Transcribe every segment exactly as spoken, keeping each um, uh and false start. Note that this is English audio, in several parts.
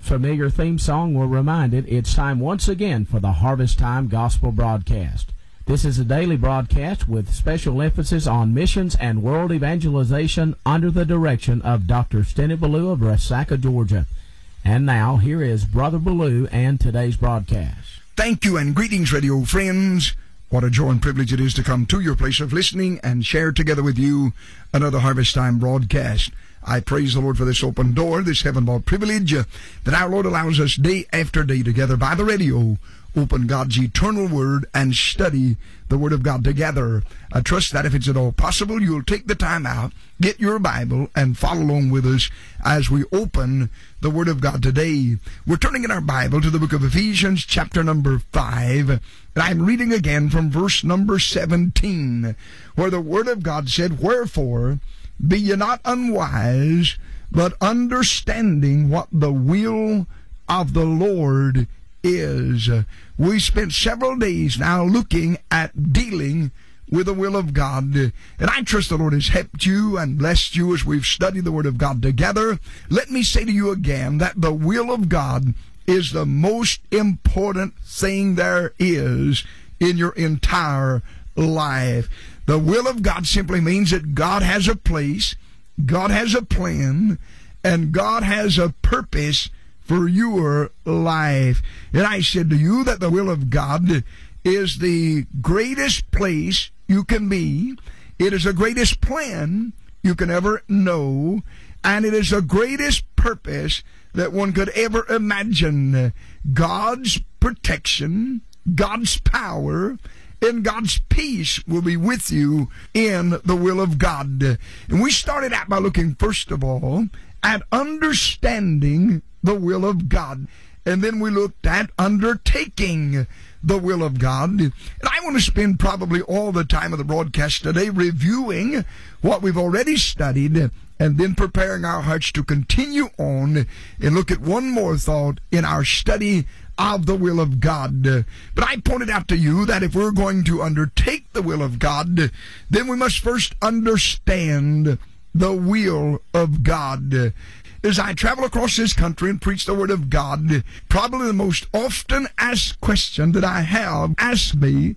familiar theme song, we're reminded it's time once again for the Harvest Time Gospel Broadcast. This is a daily broadcast with special emphasis on missions and world evangelization under the direction of Doctor Steny Ballou of Resaca, Georgia. And now, here is Brother Ballou and today's broadcast. Thank you and greetings, radio friends. What a joy and privilege it is to come to your place of listening and share together with you another Harvest Time broadcast. I praise the Lord for this open door, this heaven-born privilege uh, that our Lord allows us day after day together by the radio, open God's eternal Word and study the Word of God together. I trust that if it's at all possible, you'll take the time out, get your Bible, and follow along with us as we open the Word of God today. We're turning in our Bible to the book of Ephesians, chapter number five, and I'm reading again from verse number seventeen, where the Word of God said, "Wherefore, be ye not unwise, but understanding what the will of the Lord is." Uh, we spent several days now looking at dealing with the will of God. And I trust the Lord has helped you and blessed you as we've studied the Word of God together. Let me say to you again that the will of God is the most important thing there is in your entire life. The will of God simply means that God has a place, God has a plan, and God has a purpose for your life. And I said to you that the will of God is the greatest place you can be. It is the greatest plan you can ever know. And it is the greatest purpose that one could ever imagine. God's protection, God's power, and God's peace will be with you in the will of God. And we started out by looking, first of all, at understanding the will of God. And then we looked at undertaking the will of God. And I want to spend probably all the time of the broadcast today reviewing what we've already studied and then preparing our hearts to continue on and look at one more thought in our study of the will of God. But I pointed out to you that if we're going to undertake the will of God, then we must first understand the will of God. As I travel across this country and preach the Word of God, probably the most often asked question that I have asked me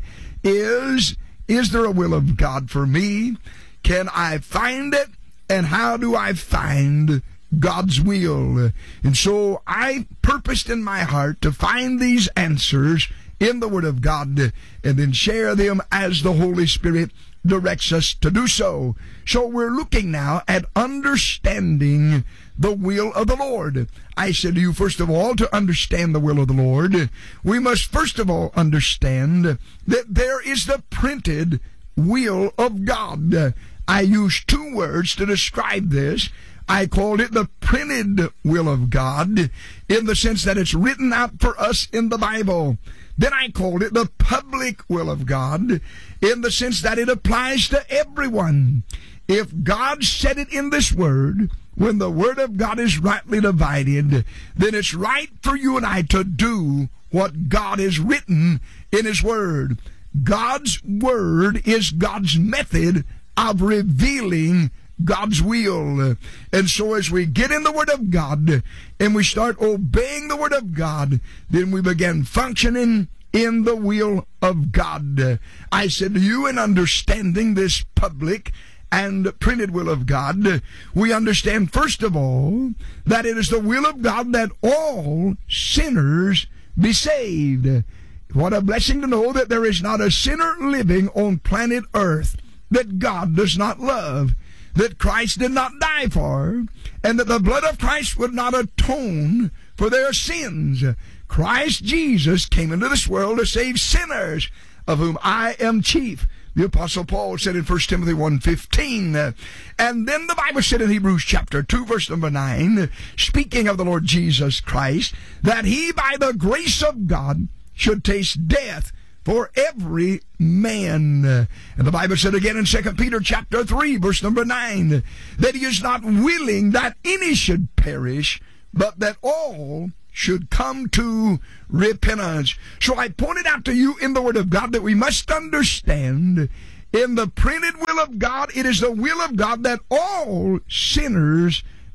is, is there a will of God for me? Can I find it? And how do I find God's will? And so I purposed in my heart to find these answers in the Word of God and then share them as the Holy Spirit directs us to do so. So we're looking now at understanding the will of the Lord. I said to you, first of all, to understand the will of the Lord, we must first of all understand that there is the printed will of God. I used two words to describe this. I called it the printed will of God in the sense that it's written out for us in the Bible. Then I called it the public will of God in the sense that it applies to everyone. If God said it in this Word, when the Word of God is rightly divided, then it's right for you and I to do what God has written in His Word. God's Word is God's method of revealing God's will. And so as we get in the Word of God and we start obeying the Word of God, then we begin functioning in the will of God. I said to you, in understanding this public and printed will of God, we understand first of all that it is the will of God that all sinners be saved. What a blessing to know that there is not a sinner living on planet Earth that God does not love, that Christ did not die for, and that the blood of Christ would not atone for their sins. Christ Jesus came into this world to save sinners, of whom I am chief. The Apostle Paul said in First Timothy one fifteen. And then the Bible said in Hebrews chapter two, verse number nine, speaking of the Lord Jesus Christ, that He by the grace of God should taste death for every man. And the Bible said again in Second Peter chapter three, verse number nine, that He is not willing that any should perish, but that all should come to repentance. So I pointed out to you in the Word of God that we must understand in the printed will of God, it is the will of God that all sinners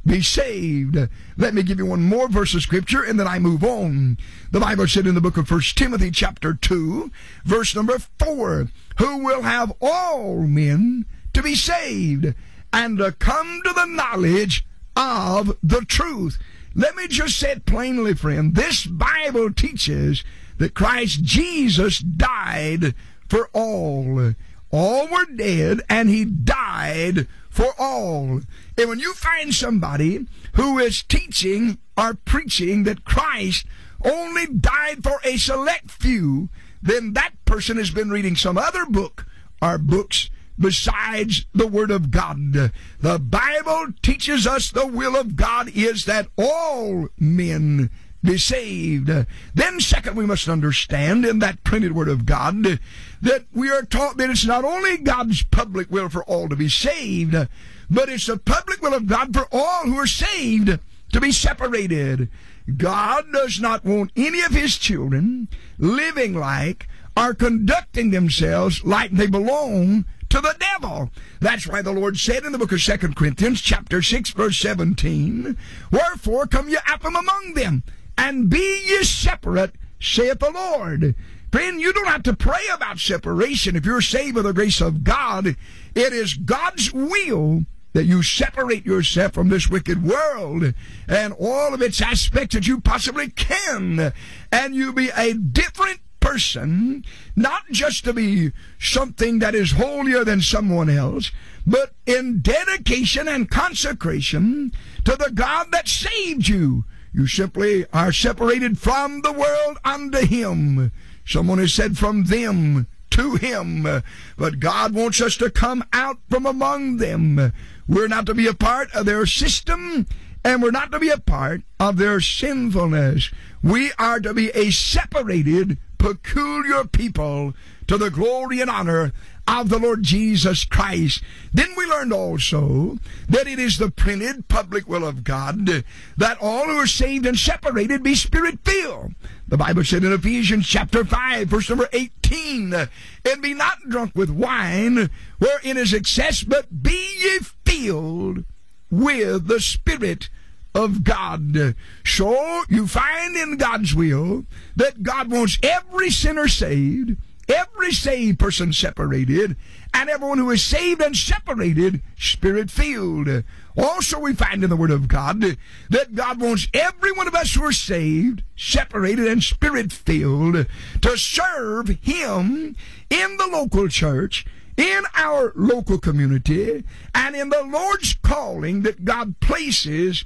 be saved. Let me give you one more verse of Scripture, and then I move on. The Bible said in the book of First Timothy chapter two, verse number four, who will have all men to be saved and to come to the knowledge of the truth. Let me just say it plainly, friend. This Bible teaches that Christ Jesus died for all. All were dead, and he died for all. And when you find somebody who is teaching or preaching that Christ only died for a select few, then that person has been reading some other book or books besides the Word of God. The Bible teaches us the will of God is that all men be saved. Then second, we must understand in that printed Word of God that we are taught that it's not only God's public will for all to be saved, but it's the public will of God for all who are saved to be separated. God does not want any of his children living like or conducting themselves like they belong to the devil. That's why the Lord said in the book of Second Corinthians chapter six verse seventeen, wherefore come ye out from among them, and be ye separate, saith the Lord. Friend, you don't have to pray about separation. If you're saved by the grace of God, it is God's will that you separate yourself from this wicked world and all of its aspects that you possibly can, and you be a different person, not just to be something that is holier than someone else, but in dedication and consecration to the God that saved you. You simply are separated from the world unto him. Someone has said from them to him. But God wants us to come out from among them. We're not to be a part of their system, and we're not to be a part of their sinfulness. We are to be a separated, peculiar people to the glory and honor of the Lord Jesus Christ. Then we learned also that it is the printed public will of God that all who are saved and separated be Spirit-filled. The Bible said in Ephesians chapter five, verse number eighteen, and be not drunk with wine, wherein is excess, but be ye filled with the Spirit of God. So you find in God's will that God wants every sinner saved, every saved person separated, and everyone who is saved and separated, Spirit-filled. Also, we find in the Word of God that God wants every one of us who are saved, separated, and Spirit-filled to serve him in the local church, in our local community, and in the Lord's calling that God places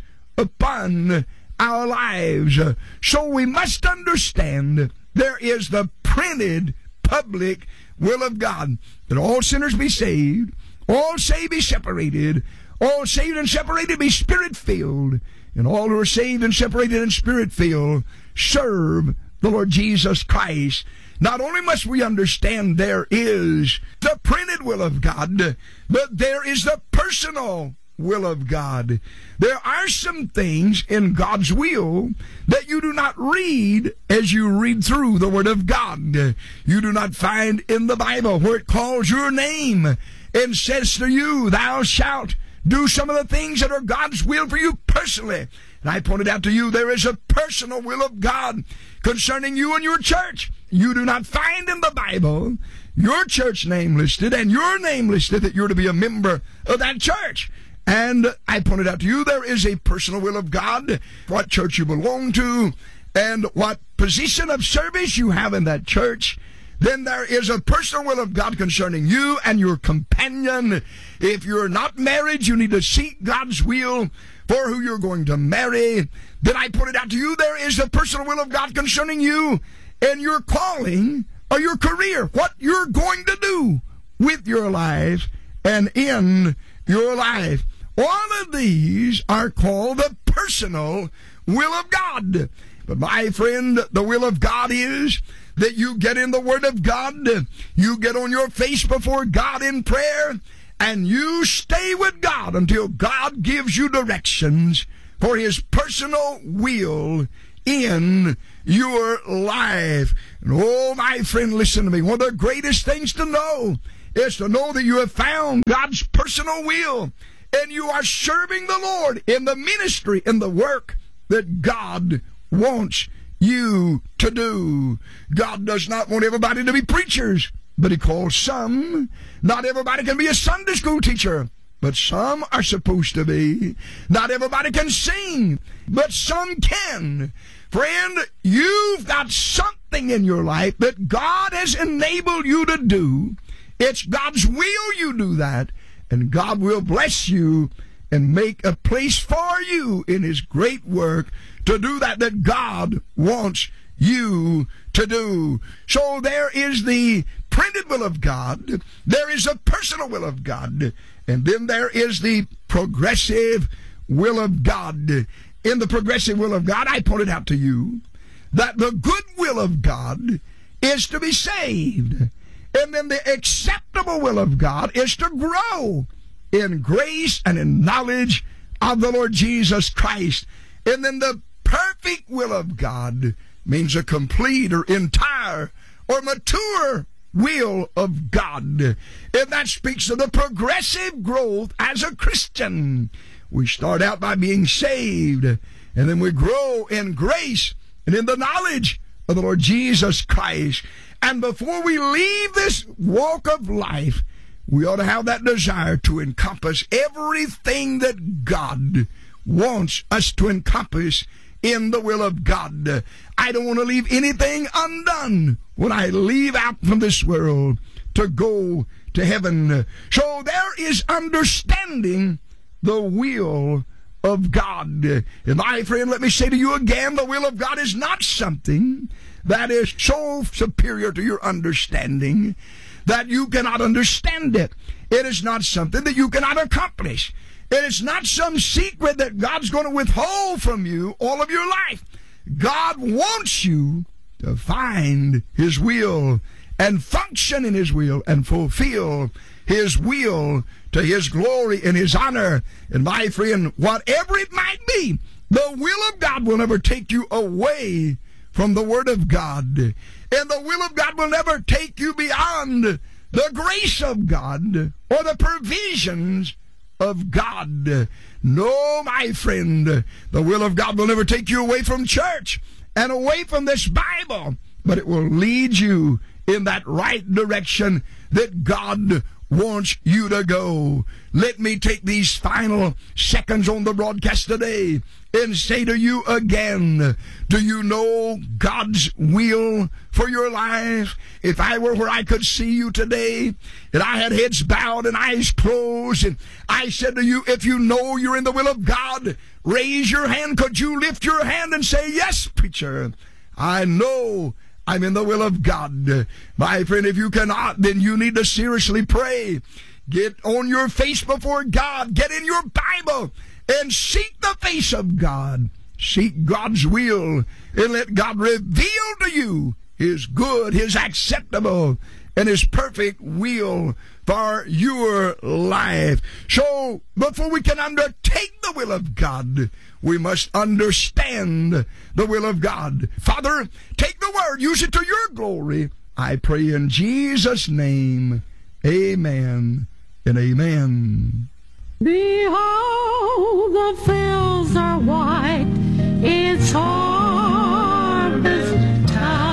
upon our lives. So we must understand there is the printed public will of God, that all sinners be saved, all saved be separated, all saved and separated be Spirit-filled, and all who are saved and separated and Spirit-filled serve the Lord Jesus Christ. Not only must we understand there is the printed will of God, but there is the personal will of God. There are some things in God's will that you do not read as you read through the Word of God. You do not find in the Bible where it calls your name and says to you, thou shalt do some of the things that are God's will for you personally. And I pointed out to you, there is a personal will of God concerning you and your church. You do not find in the Bible your church name listed and your name listed that you're to be a member of that church. And I pointed out to you, there is a personal will of God, what church you belong to, and what position of service you have in that church. Then there is a personal will of God concerning you and your companion. If you're not married, you need to seek God's will for who you're going to marry. Then I pointed out to you, there is a personal will of God concerning you and your calling or your career, what you're going to do with your life and in your life. All of these are called the personal will of God. But my friend, the will of God is that you get in the Word of God, you get on your face before God in prayer, and you stay with God until God gives you directions for his personal will in your life. And oh, my friend, listen to me. One of the greatest things to know is to know that you have found God's personal will and you are serving the Lord in the ministry, in the work that God wants you to do. God does not want everybody to be preachers, but He calls some. Not everybody can be a Sunday school teacher, but some are supposed to be. Not everybody can sing, but some can. Friend, you've got something in your life that God has enabled you to do. It's God's will you do that, and God will bless you and make a place for you in His great work to do that that God wants you to do. So there is the printed will of God, there is a personal will of God, and then there is the progressive will of God. In the progressive will of God, I pointed out to you that the good will of God is to be saved. And then the acceptable will of God is to grow in grace and in knowledge of the Lord Jesus Christ. And then the perfect will of God means a complete or entire or mature will of God. And that speaks of the progressive growth as a Christian. We start out by being saved, and then we grow in grace and in the knowledge of the Lord Jesus Christ. And before we leave this walk of life, we ought to have that desire to encompass everything that God wants us to encompass in the will of God. I don't want to leave anything undone when I leave out from this world to go to heaven. So there is understanding the will of God. And my friend, let me say to you again, the will of God is not something that is so superior to your understanding that you cannot understand it. It is not something that you cannot accomplish. It is not some secret that God's going to withhold from you all of your life. God wants you to find His will and function in His will and fulfill His will to His glory and His honor. And my friend, whatever it might be, the will of God will never take you away from the Word of God. And the will of God will never take you beyond the grace of God or the provisions of God. No, my friend, the will of God will never take you away from church and away from this Bible, but it will lead you in that right direction that God wants you to go. Let me take these final seconds on the broadcast today and say to you again, do you know God's will for your life? If I were where I could see you today, and I had heads bowed and eyes closed, and I said to you, if you know you're in the will of God, raise your hand. Could you lift your hand and say, yes, preacher, I know I'm in the will of God. My friend, if you cannot, then you need to seriously pray. Get on your face before God. Get in your Bible and seek the face of God. Seek God's will and let God reveal to you His good, His acceptable, and His perfect will for your life. So, before we can undertake the will of God, we must understand the will of God. Father, take the word, use it to your glory. I pray in Jesus' name, amen and amen. Behold, the fields are white, it's harvest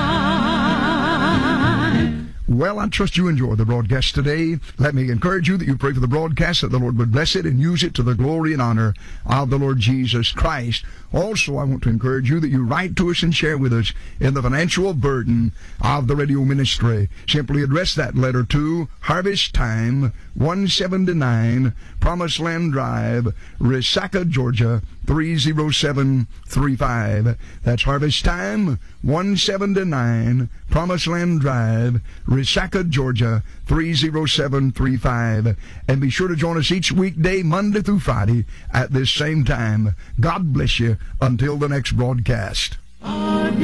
time. Well, I trust you enjoy the broadcast today. Let me encourage you that you pray for the broadcast, that the Lord would bless it and use it to the glory and honor of the Lord Jesus Christ. Also, I want to encourage you that you write to us and share with us in the financial burden of the radio ministry. Simply address that letter to Harvest Time, one seventy-nine Promised Land Drive, Resaca, Georgia, three oh seven three five. That's Harvest Time, one seventy-nine Promised Land Drive, Resaca, Georgia, three oh seven three five. And be sure to join us each weekday, Monday through Friday, at this same time. God bless you until the next broadcast.